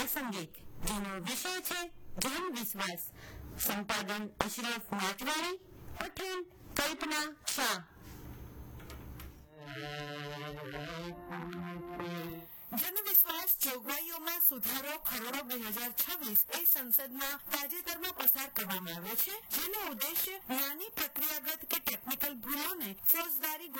પ્રાસંગિક, જેનો વિષય છે જન વિશ્વાસ. સંપાદન અશરફ માટવાણી, પઠન કલ્પના શાહ. જનવિશ્વાસ જોગવાઈઓમાં સુધારો ખરડો 2026 એ સંસદમાં તાજેતરમાં પસાર કરવામાં આવ્યો છે, જેનો ઉદ્દેશ્ય નાની પ્રક્રિયાગત કે ટેકનિકલ ભૂલોને ફોજદારી